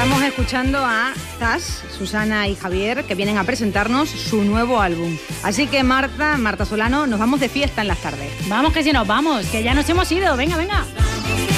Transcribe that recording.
Estamos escuchando a Zas, Susana y Javier, que vienen a presentarnos su nuevo álbum. Así que Marta Solano, nos vamos de fiesta en las tardes. Vamos que si nos vamos, que ya nos hemos ido. Venga, venga.